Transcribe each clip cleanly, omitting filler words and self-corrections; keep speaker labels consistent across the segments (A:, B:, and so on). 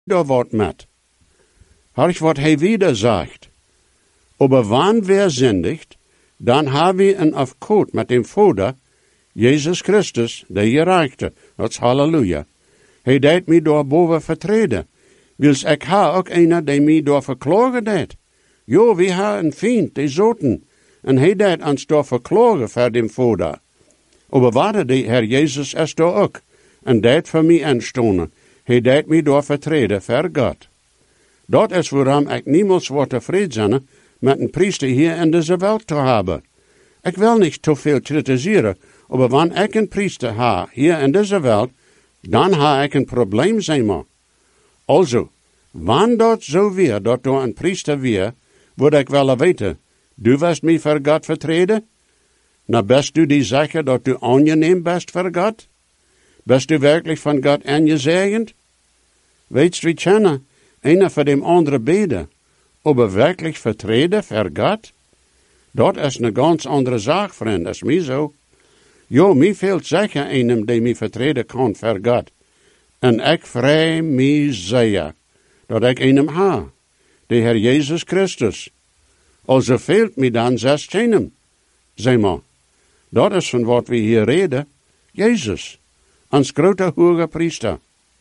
A: da wat met. Horch wat hij wieder sagt. Aber wann wer sündigt, dann haben wir een afkoot met dem Vader, Jesus Christus, der gerechte. Dat is halleluja. Hij deed mij door boven vertreden. Wils ik ha ook einer, die mij door verklagen deed. Jo, we ha een vriend, die zoten. En hij deed ons door verklagen voor dem Vader. Aber warte, de Herr Jesus is door ook. En deed voor mij aanstonen. Hij deed mij door vertreden voor God. Dat is waarom ik niemals word tevreden zijn met een priester hier in deze wereld te hebben. Ik wil niet te veel kritiseren, maar wanneer ik een priester ha hier in deze wereld, dan ha ik een probleem, zeg maar. Also, wanneer dat zo weer, dat door een priester weer, wil ik wel weten, du wirst mij voor God vertreden? Nou, best du die zeker dat du aangeneem best voor God? Best du werkelijk van God aangezegend? Weet we kennen, einer voor dem andere beden, aber werkelijk vertreden voor God? Dat is een ganz andere zaak, vriend, dat is mij zo. Jo, mij fehlt zeker einem, die mij vertreden kan voor God. En ik vrij mij zeer, dat ik einem ha, de Heer Jezus Christus. Also fehlt mij dan zes keinem. Zeg maar, dat is van wat we hier reden, Jezus, ons grote hoge priester.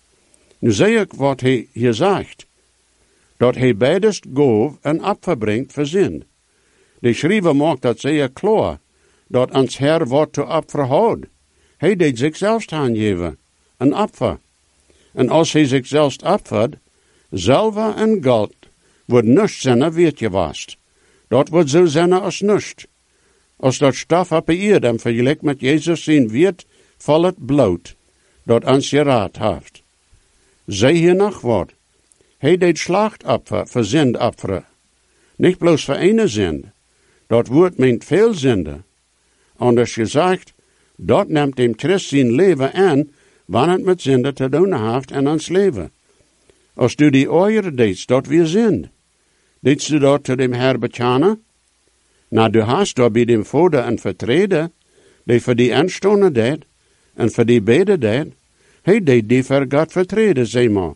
A: Nu zeg ik wat hij hier zegt, dat hij beidest gaf en opverbrengt voor zin. De schrijver maakt dat zeer klaar, dat ons Heer wordt te opfer houdt. Hij deed zichzelf aangeven, een opfer. En als hij zichzelf opfert, zilver en goud, wordt niets zijn weertje wast. Dat wordt zo zijn als niets. Als dat stof op de eerd en vergelijk met Jezus zijn weert, valt het bloot, dat ons geraad heeft. Zij hier nog wat. Hij deed slachtopfer voor zindopferen. Niet bloos voor ene zind. Dat woord meent veel zinden. Anders gezegd, dat neemt dem Christ zijn leven aan, wanneer het met zinden te doen heeft in ons leven. Als du die oeier deed, dat weer zind. Deedst du dat te dem Herr bekennen? Nou, du hast daar bij dem Vader een vertreden, die voor die aanstonden deed, en voor die beden deed. Hij deed die voor God vertreden, zeg maar.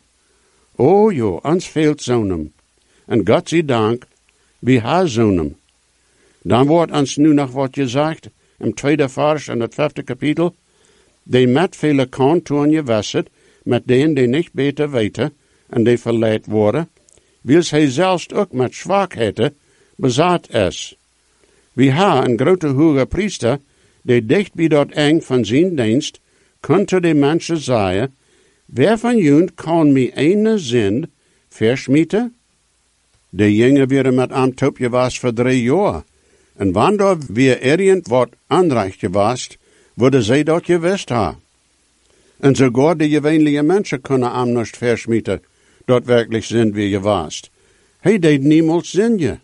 A: O jo, ons fehlt zonem. En God zij dank, wie ha zonem. Dan wordt ons nu nog wat gezegd, im tweede vers in het 5e kapitel, die met vele kan toen je wisset, met denen die niet beter weten, en die verleid worden, wils hij zelfs ook met zwakheden bezat is. Wie ha een grote hoge priester, die dicht bij dat eng van zijn dienst, kunt de mensen zeggen, wer van jullie kan mij ene zind verschmieten? De jongen werden met Antop was voor 3 jaar. En wanneer weer irgend wat aanrecht was, worden zij dat gewist ha. En sogar de gewöhnliche mensen kunnen am nicht verschmieten, dat werkelijk zind wie was. Hij deed niemals zin.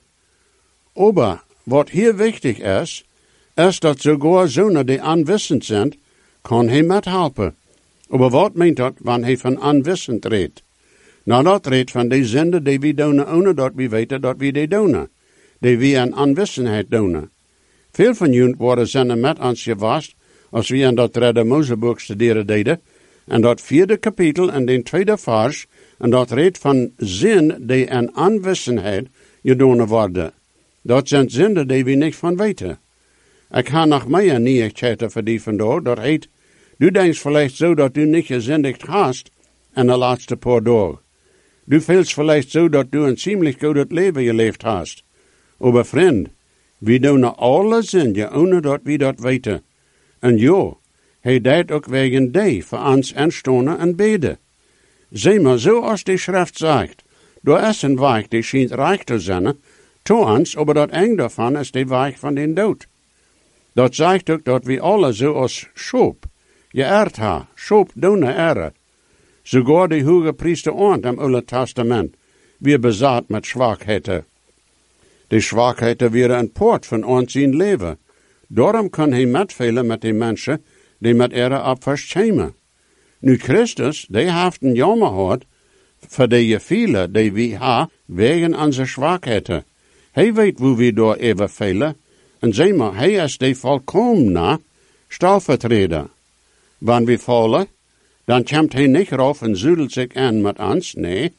A: Aber wat hier wichtig is dat sogar zonen die aanwissend zijn, kan hij met helpen. Aber wat meent dat, wanneer hij van aanwissend redt? Nou, dat redt van die zinden die we doen, ohne dat we weten dat we die doen. Die we aan aanwissenheid doen. Veel van jullie worden zinnen met ons gewast, als we in dat 3e Mozeboek studeren deden, en dat 4e kapitel en de 2e vers, en dat redt van zin die aan aanwissenheid gedaan worden. Dat zijn zinden die we niet van weten. Ik ga nog meer nieuwigheden voor die vandaag, dat heet, du denkt vielleicht zo dat du niet gezindigd hast in de laatste paar dagen. Du feelst vielleicht zo dat du een ziemlich goed leven geleefd hast. Aber vriend, we doen alle zinden, ohne dat we dat weten. En ja, hij deed ook wegen die voor ons aanstonen en beden. Zie maar, zoals de schrift zegt, door is een weg die schijnt rijk te zijn, to ons, aber dat eng daarvan is de weg van den dood. Dat zegt ook dat we alle zoals Schoop, geëerd ha, Schoop doen ere. Sogar de hoge priester ont im Oude Testament, weer bezat met zwakheden. De zwakheden waren een poort van ons in leven. Daarom kan hij metvelen met de mensen die met ere opvers komen. Nu Christus, die heeft een jammer gehad, voor de vele die we ha, wegen onze zwakheden. Hij weet hoe we door even velen, en zeg maar, hij is de volkomene stalvertreder. Wanneer we vallen, dan komt hij niet rauf en zudelt zich aan met ons, nee.